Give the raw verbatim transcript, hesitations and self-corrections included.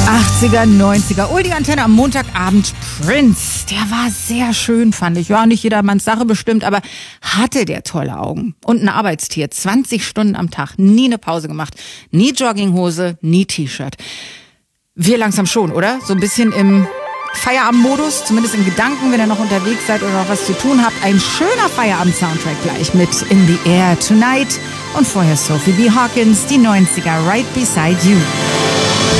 achtziger, neunziger. Uli Antenne am Montagabend. Prince, der war sehr schön, fand ich. Ja, nicht jedermanns Sache bestimmt, aber hatte der tolle Augen. Und ein Arbeitstier. zwanzig Stunden am Tag. Nie eine Pause gemacht. Nie Jogginghose, nie T-Shirt. Wir langsam schon, oder? So ein bisschen im Feierabendmodus, zumindest in Gedanken, wenn ihr noch unterwegs seid oder noch was zu tun habt. Ein schöner Feierabend-Soundtrack gleich mit In the Air Tonight. Und vorher Sophie B. Hawkins, die neunziger, Right Beside You.